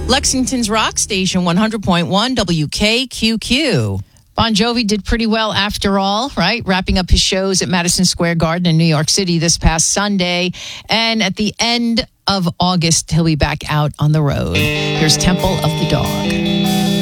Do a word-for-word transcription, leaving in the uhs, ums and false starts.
Lexington's rock station, one hundred point one W K Q Q. Bon Jovi did pretty well after all, right? Wrapping up his shows at Madison Square Garden in New York City this past Sunday. And at the end of August, he'll be back out on the road. Here's Temple of the Dog.